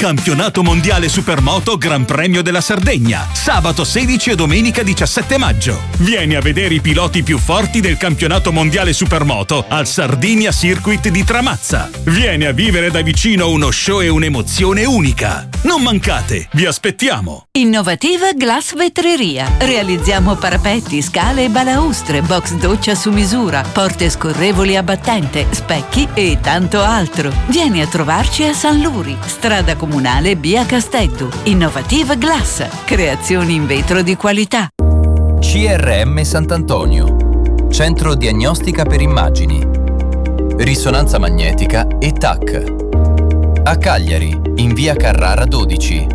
Campionato mondiale Supermoto Gran Premio della Sardegna, sabato 16 e domenica 17 maggio. Vieni a vedere i piloti più forti del Campionato mondiale Supermoto al Sardinia Circuit di Tramazza. Vieni a vivere da vicino uno show e un'emozione unica. Non mancate, vi aspettiamo. Innovativa Glass Vetreria. Realizziamo parapetti, scale e balaustre, box doccia su misura, porte scorrevoli a battente, specchi e tanto altro. Vieni a trovarci a San Luri, strada comunale via Castello. Innovativa Glass, creazioni in vetro di qualità. CRM Sant'Antonio, Centro Diagnostica per Immagini, Risonanza Magnetica e TAC. A Cagliari, in via Carrara 12,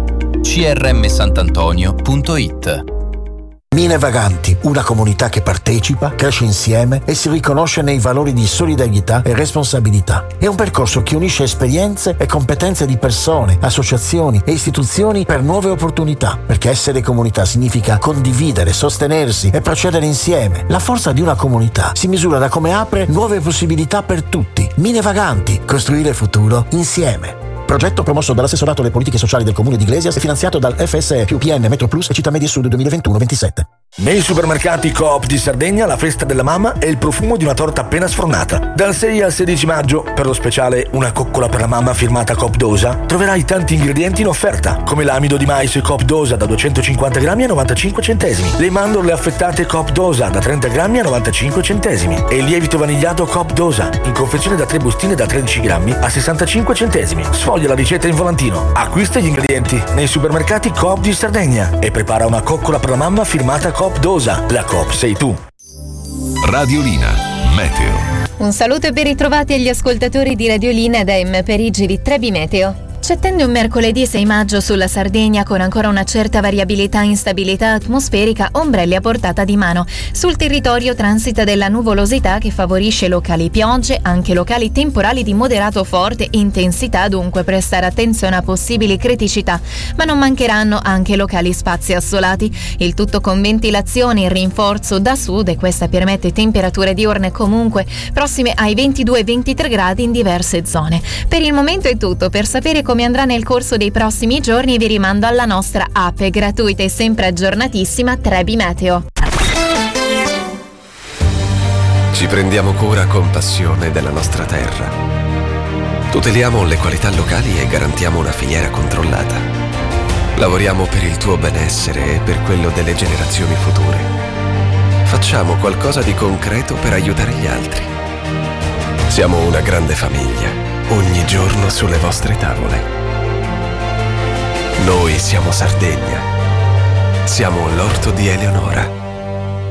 crmsantantonio.it. Mine Vaganti, una comunità che partecipa, cresce insieme e si riconosce nei valori di solidarietà e responsabilità. È un percorso che unisce esperienze e competenze di persone, associazioni e istituzioni per nuove opportunità, perché essere comunità significa condividere, sostenersi e procedere insieme. La forza di una comunità si misura da come apre nuove possibilità per tutti. Mine Vaganti, costruire futuro insieme. Progetto promosso dall'assessorato alle politiche sociali del comune di Iglesias e finanziato dal FSE più PN Metro Plus e Città Media Sud 2021-27. Nei supermercati Coop di Sardegna la festa della mamma è il profumo di una torta appena sfornata. Dal 6 al 16 maggio, per lo speciale Una coccola per la mamma firmata Coop Dosa, troverai tanti ingredienti in offerta, come l'amido di mais Coop Dosa da 250 grammi a 95 centesimi, le mandorle affettate Coop Dosa da 30 grammi a 95 centesimi e il lievito vanigliato Coop Dosa in confezione da 3 bustine da 13 grammi a 65 centesimi. Sfoglia la ricetta in volantino, acquista gli ingredienti nei supermercati Coop di Sardegna e prepara una coccola per la mamma firmata Coop Dosa. La Coop sei tu. Radiolina Meteo. Un saluto e ben ritrovati agli ascoltatori di Radiolina da M. Perigi di Trebi Meteo. Ci attende un mercoledì 6 maggio sulla Sardegna con ancora una certa variabilità e instabilità atmosferica, ombrelli a portata di mano. Sul territorio transita della nuvolosità che favorisce locali piogge, anche locali temporali di moderato forte intensità, dunque prestare attenzione a possibili criticità, ma non mancheranno anche locali spazi assolati. Il tutto con ventilazione in rinforzo da sud e questa permette temperature diurne comunque prossime ai 22-23 gradi in diverse zone. Per il momento è tutto. Per sapere come andrà nel corso dei prossimi giorni vi rimando alla nostra app gratuita e sempre aggiornatissima Trebi Meteo. Ci prendiamo cura con passione della nostra terra. Tuteliamo le qualità locali e garantiamo una filiera controllata. Lavoriamo per il tuo benessere e per quello delle generazioni future. Facciamo qualcosa di concreto per aiutare gli altri. Siamo una grande famiglia. Ogni giorno sulle vostre tavole. Noi siamo Sardegna. Siamo l'orto di Eleonora.